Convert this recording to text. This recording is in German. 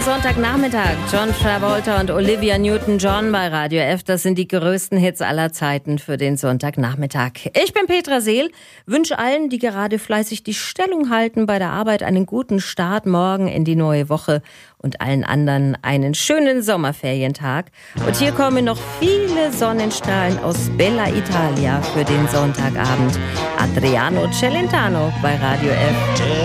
Sonntagnachmittag. John Travolta und Olivia Newton-John bei Radio F. Das sind die größten Hits aller Zeiten für den Sonntagnachmittag. Ich bin Petra Seel, wünsche allen, die gerade fleißig die Stellung halten bei der Arbeit, einen guten Start morgen in die neue Woche und allen anderen einen schönen Sommerferientag. Und hier kommen noch viele Sonnenstrahlen aus Bella Italia für den Sonntagabend. Adriano Celentano bei Radio F.